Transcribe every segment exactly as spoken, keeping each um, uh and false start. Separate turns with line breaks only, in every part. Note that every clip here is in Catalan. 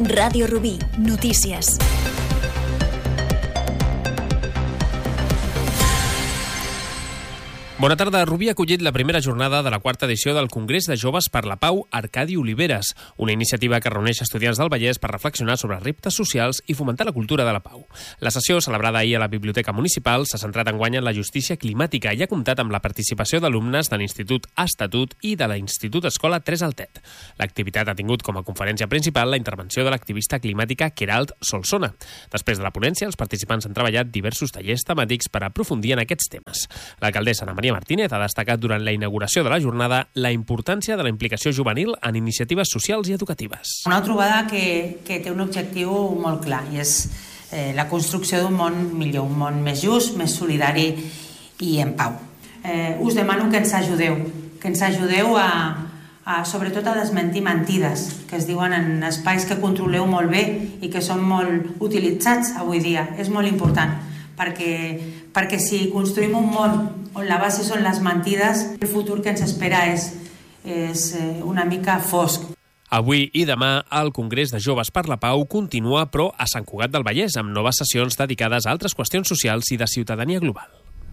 Ràdio Rubí, notícies.
Bona tarda. Rubí ha acollit la primera jornada de la quarta edició del Congrés de Joves per la Pau Arcadi Oliveres, una iniciativa que reuneix estudiants del Vallès per reflexionar sobre reptes socials i fomentar la cultura de la pau. La sessió, celebrada ahir a la Biblioteca Municipal, s'ha centrat enguany en la justícia climàtica i ha comptat amb la participació d'alumnes de l'Institut Estatut i de l'Institut Escola tres Altet. L'activitat ha tingut com a conferència principal la intervenció de l'activista climàtica Queralt Solsona. Després de la ponència, els participants han treballat diversos tallers temàtics per aprofundir en aquests temes. L'alcaldessa Ana Maria Martínez ha destacat durant la inauguració de la jornada la importància de la implicació juvenil en iniciatives socials i educatives.
Una trobada que, que té un objectiu molt clar i és eh, la construcció d'un món millor, un món més just, més solidari i en pau. Eh, us demano que ens ajudeu, que ens ajudeu a, a, sobretot a desmentir mentides que es diuen en espais que controleu molt bé i que són molt utilitzats avui dia. És molt important perquè, perquè si construïm un món on la base són les mentides, el futur que ens espera és, és una mica fosc.
Avui i demà, el Congrés de Joves per la Pau continua, però a Sant Cugat del Vallès, amb noves sessions dedicades a altres qüestions socials i de ciutadania global.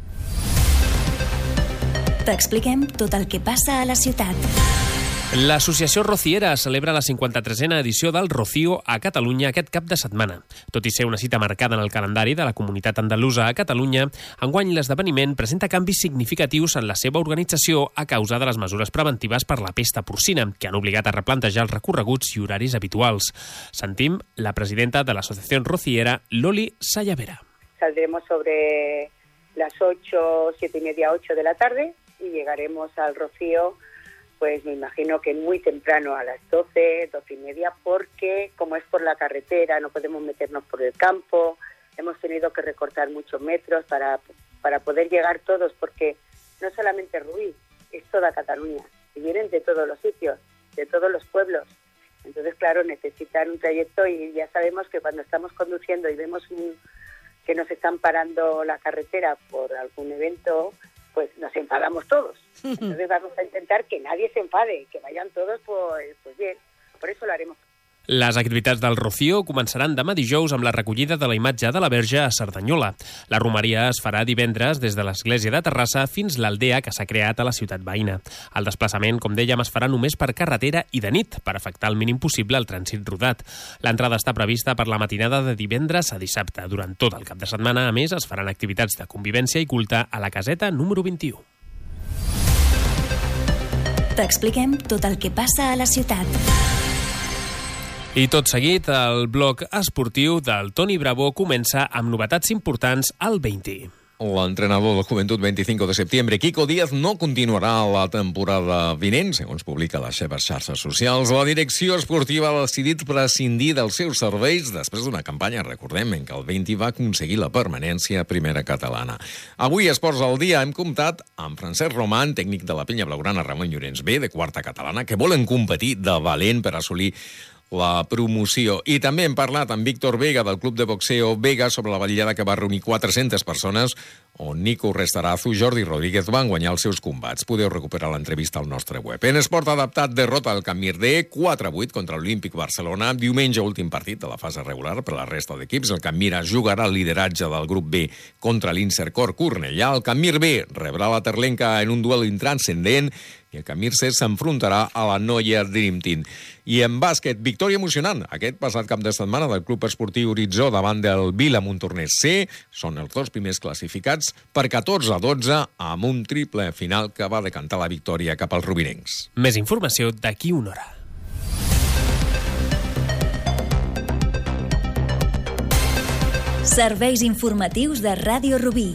T'expliquem tot el que passa a la ciutat.
L'Associació Rociera celebra la cinquanta-tresena edició del Rocío a Catalunya aquest cap de setmana. Tot i ser una cita marcada en el calendari de la comunitat andalusa a Catalunya, enguany l'esdeveniment presenta canvis significatius en la seva organització a causa de les mesures preventives per la pesta porcina, que han obligat a replantejar els recorreguts i horaris habituals. Sentim la presidenta de l'Associació Rociera, Loli Sayavera.
Saldremos sobre las ocho, siete y media, ocho de la tarde y llegaremos al Rocío, pues me imagino que muy temprano, a las doce, doce y media, porque como es por la carretera, no podemos meternos por el campo, hemos tenido que recortar muchos metros para, para poder llegar todos, porque no solamente Rubí, es toda Cataluña, y vienen de todos los sitios, de todos los pueblos. Entonces, claro, necesitan un trayecto y ya sabemos que cuando estamos conduciendo y vemos un, que nos están parando la carretera por algún evento, pues nos enfadamos todos. Entonces vamos a intentar que nadie se enfade, que vayan todos, pues, pues bien. Por eso lo haremos.
Les activitats del Rocío començaran demà dijous amb la recollida de la imatge de la Verge a Cerdanyola. La romeria es farà divendres des de l'església de Terrassa fins l'aldea que s'ha creat a la ciutat veïna. El desplaçament, com dèiem, es farà només per carretera i de nit, per afectar al mínim possible el trànsit rodat. L'entrada està prevista per la matinada de divendres a dissabte. Durant tot el cap de setmana, a més, es faran activitats de convivència i culte a la caseta número vint-i-u.
T'expliquem tot el que passa a la ciutat.
I tot seguit, el bloc esportiu del Toni Bravo comença amb novetats importants al vint.
L'entrenador del Joventut veinticinco de septiembre, Quico Díaz, no continuarà la temporada vinent, segons publica les seves xarxes socials. La direcció esportiva ha decidit prescindir dels seus serveis després d'una campanya, recordem, en què el vint va aconseguir la permanència a primera catalana. Avui, a Esports al Dia, hem comptat amb Francesc Roman, tècnic de la Penya Blaugrana Ramon Llorenç B, de quarta catalana, que volen competir de valent per assolir la promoció. I també hem parlat amb Víctor Vega, del club de boxeo Vega, sobre la vetllada que va reunir quatre-centes persones, on Nico Restarazu i Jordi Rodríguez van guanyar els seus combats. Podeu recuperar l'entrevista al nostre web. En esport adaptat, derrota al Can Mirder, quatre a vuit contra l'Olímpic Barcelona. Diumenge, últim partit de la fase regular per a la resta d'equips. El Can Mira jugarà el lideratge del grup B contra l'Insercor Cornellà. El Can Mir B rebrà la Terlenca en un duel intranscendent i el Can Mir C s'enfrontarà a la Noia Dream Team. I en bàsquet, victòria emocionant aquest passat cap de setmana del Club Esportiu Horitzó davant del Vila Montornès C. Són els dos primers classificats per catorze a dotze amb un triple final que va decantar la victòria cap als rubinencs.
Més informació d'aquí una hora.
Serveis informatius de Ràdio Rubí.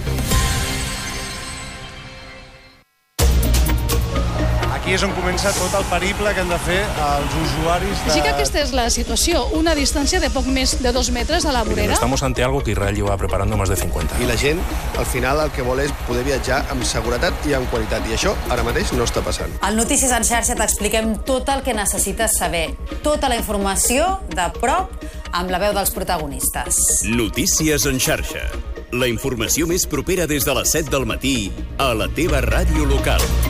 Aquí és on comença tot el periple que han de fer els usuaris de...
Sí que aquesta és la situació, una distància de poc més de dos metres a la vorera.
Estamos ante algo que Israel lleva preparando más de cincuenta.
I la gent, al final, el que vol és poder viatjar amb seguretat i amb qualitat, i això ara mateix no està passant.
Al Notícies en xarxa t'expliquem tot el que necessites saber, tota la informació de prop amb la veu dels protagonistes.
Notícies en xarxa. La informació més propera des de les set del matí a la teva ràdio local.